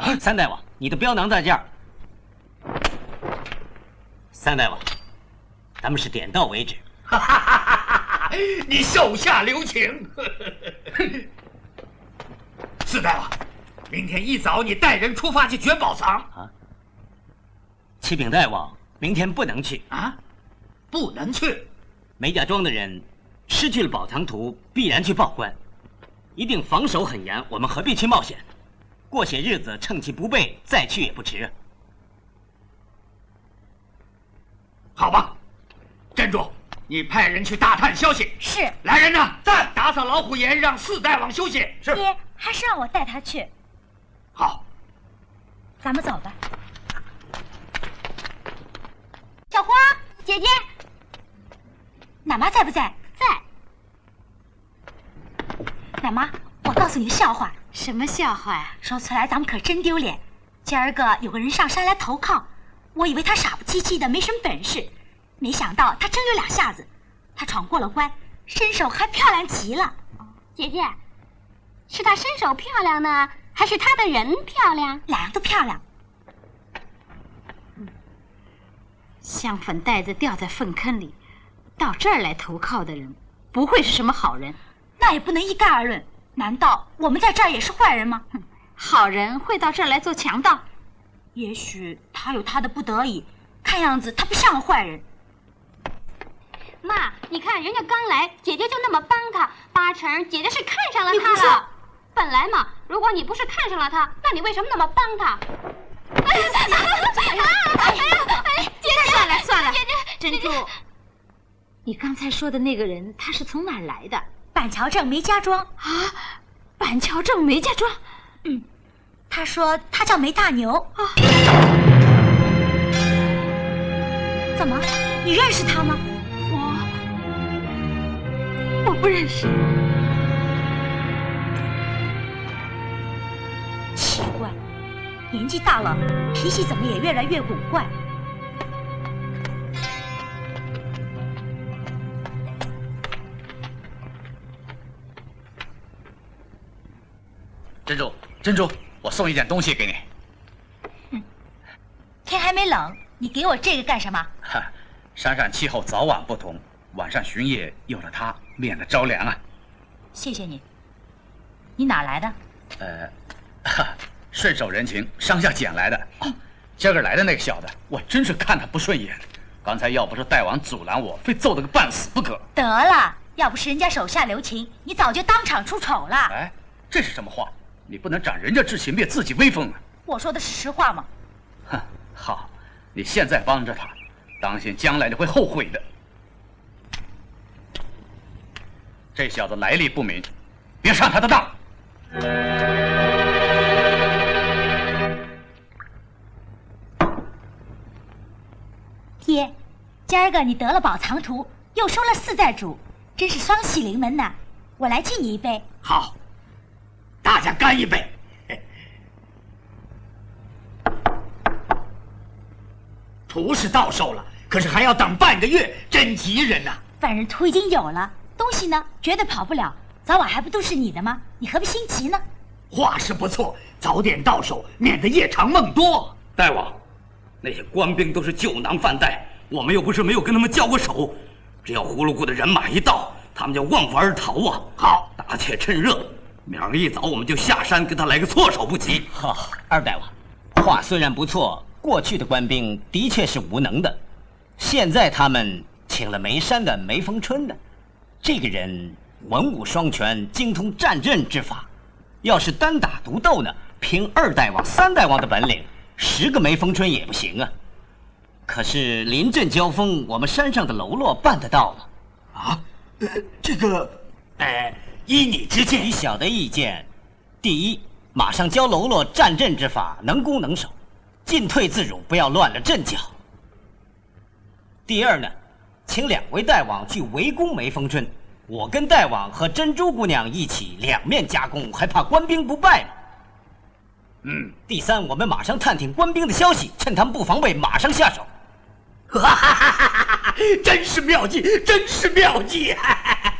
三大王，你的镖囊在这儿。三大王，咱们是点到为止。 你手下留情。四大王，明天一早你带人出发去掘宝藏啊。启禀大王，明天不能去啊，不能去。 梅家庄的人失去了宝藏图，必然去报官，一定防守很严，我们何必去冒险？过些日子趁其不备，再去也不迟。 好吧，珍珠，你派人去大探消息。 是。 来人呐，在打扫老虎岩，让四大王休息。 是。爹，还是让我带他去。 好， 咱们走吧。小花姐姐，奶妈在不在？ 在。 奶妈，我告诉你个笑话。 什么笑话呀？ 说出来咱们可真丢脸。今儿个有个人上山来投靠，我以为他傻不唧唧的没什么本事，没想到他真有2下子。他闯过了关，身手还漂亮极了。 姐姐，是他身手漂亮呢，还是他的人漂亮？ 两样都漂亮。 香粉袋子掉在粪坑里，到这儿来投靠的人，不会是什么好人。 那也不能一概而论。难道我们在这儿也是坏人吗？ 好人会到这儿来做强盗？ 也许他有他的不得已，看样子他不像个坏人。 妈，你看人家刚来，姐姐就那么帮他，8成姐姐是看上了他了。本来嘛，如果你不是看上了他，那你为什么那么帮他？哎呀，姐姐，算了，姐姐，珍珠，你刚才说的那个人，他是从哪儿来的？ 板桥镇梅家庄啊，板桥镇梅家庄。 他说他叫梅大牛啊。怎么，你认识他吗？ 我不认识。 奇怪，年纪大了，脾气怎么也越来越古怪。 珍珠，我送一件东西给你。 天还没冷，你给我这个干什么？ 山上气候早晚不同，晚上巡夜有了它，免得着凉啊。 谢谢你。你哪来的？ 顺手人情，乡下捡来的。今儿来的那个小子，我真是看他不顺眼。刚才要不是大王阻拦我，非揍得个半死不可。 得了，要不是人家手下留情，你早就当场出丑了。 哎，这是什么话？你不能长人家志气，灭自己威风啊！ 我说的是实话嘛。 哼，好，你现在帮着他，当心将来你会后悔的。这小子来历不明，别上他的当。 爹，今儿个你得了宝藏图，又收了4寨主，真是双喜临门呐！我来敬你一杯。 好，大家干一杯。图是到手了，可是还要等半个月，真急人呐！ 反正图已经有了，东西呢绝对跑不了，早晚还不都是你的吗？你何必心急呢？ 话是不错，早点到手，免得夜长梦多。 大王，那些官兵都是酒囊饭袋，我们又不是没有跟他们交过手，只要葫芦谷的人马一到，他们就望风而逃啊！ 好， 打且趁热，明儿一早我们就下山跟他来个措手不及。好，二大王，话虽然不错，过去的官兵的确是无能的，现在他们请了眉山的眉峰春的，这个人文武双全，精通战阵之法，要是单打独斗呢，凭2大王、3大王的本领，10个眉峰春也不行啊。可是临阵交锋，我们山上的喽啰办得到吗？ 啊，这个，依你之见， 以小的意见，第一，马上教喽啰战阵之法，能攻能守，进退自如，不要乱了阵脚。第二呢，请2位大王去围攻眉峰春，我跟大王和珍珠姑娘一起两面夹攻，还怕官兵不败吗？第三，我们马上探听官兵的消息，趁他们不防备，马上下手。 真是妙计，真是妙计！